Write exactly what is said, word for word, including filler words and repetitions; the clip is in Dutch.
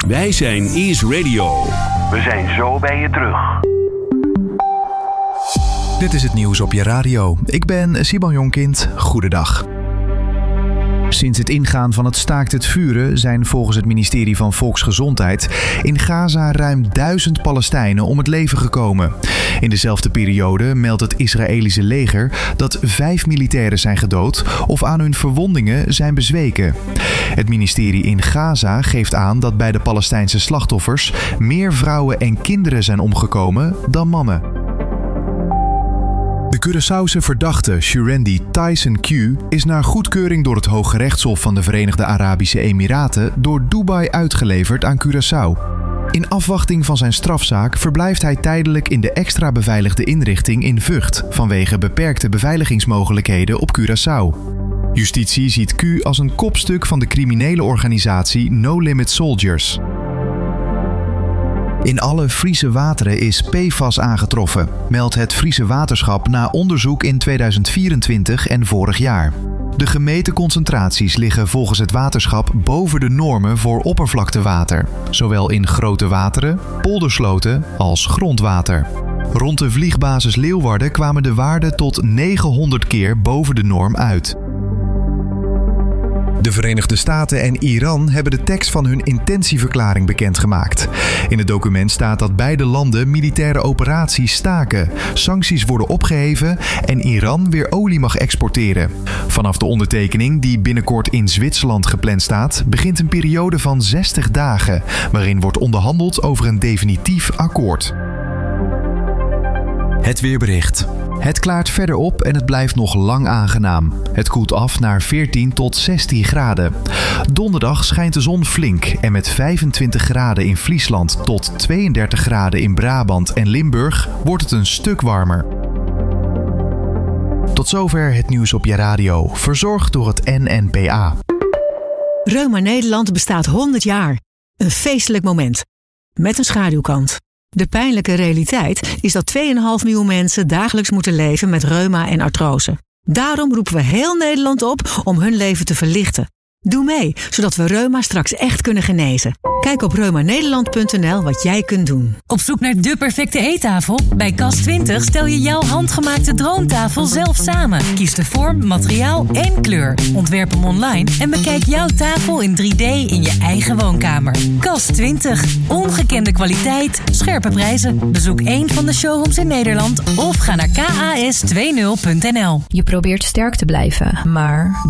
Wij zijn Is Radio. We zijn zo bij je terug. Dit is het nieuws op je radio. Ik ben Simon Jonkind. Goedendag. Sinds het ingaan van het staakt het vuren zijn volgens het ministerie van Volksgezondheid in Gaza ruim duizend Palestijnen om het leven gekomen. In dezelfde periode meldt het Israëlische leger dat vijf militairen zijn gedood of aan hun verwondingen zijn bezweken. Het ministerie in Gaza geeft aan dat bij de Palestijnse slachtoffers meer vrouwen en kinderen zijn omgekomen dan mannen. De Curaçaose verdachte Shurendi Tyson Q is naar goedkeuring door het Hooggerechtshof van de Verenigde Arabische Emiraten door Dubai uitgeleverd aan Curaçao. In afwachting van zijn strafzaak verblijft hij tijdelijk in de extra beveiligde inrichting in Vught vanwege beperkte beveiligingsmogelijkheden op Curaçao. Justitie ziet Q als een kopstuk van de criminele organisatie No Limit Soldiers. In alle Friese wateren is P F A S aangetroffen, meldt het Friese Waterschap na onderzoek in tweeduizend vierentwintig en vorig jaar. De gemeten concentraties liggen volgens het waterschap boven de normen voor oppervlaktewater, zowel in grote wateren, poldersloten als grondwater. Rond de vliegbasis Leeuwarden kwamen de waarden tot negenhonderd keer boven de norm uit. De Verenigde Staten en Iran hebben de tekst van hun intentieverklaring bekendgemaakt. In het document staat dat beide landen militaire operaties staken, sancties worden opgeheven en Iran weer olie mag exporteren. Vanaf de ondertekening, die binnenkort in Zwitserland gepland staat, begint een periode van zestig dagen, waarin wordt onderhandeld over een definitief akkoord. Het weerbericht. Het klaart verder op en het blijft nog lang aangenaam. Het koelt af naar veertien tot zestien graden. Donderdag schijnt de zon flink en met vijfentwintig graden in Friesland tot tweeëndertig graden in Brabant en Limburg wordt het een stuk warmer. Tot zover het nieuws op je radio, verzorgd door het N N P A. Reuma Nederland bestaat honderd jaar. Een feestelijk moment. Met een schaduwkant. De pijnlijke realiteit is dat twee komma vijf miljoen mensen dagelijks moeten leven met reuma en artrose. Daarom roepen we heel Nederland op om hun leven te verlichten. Doe mee, zodat we reuma straks echt kunnen genezen. Kijk op reuma nederland punt n l wat jij kunt doen. Op zoek naar de perfecte eettafel? Bij Kast twintig stel je jouw handgemaakte droomtafel zelf samen. Kies de vorm, materiaal en kleur. Ontwerp hem online en bekijk jouw tafel in drie D in je eigen woonkamer. Kast twintig. Ongekende kwaliteit, scherpe prijzen. Bezoek één van de showrooms in Nederland of ga naar k a s twintig punt n l. Je probeert sterk te blijven, maar